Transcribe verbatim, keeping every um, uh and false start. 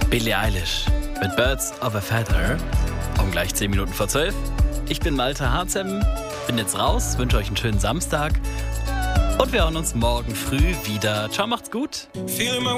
Billie Eilish mit Birds of a Feather. Um gleich zehn Minuten vor zwölf. Ich bin Malte Harzem, bin jetzt raus, wünsche euch einen schönen Samstag und wir hören uns morgen früh wieder. Ciao, macht's gut.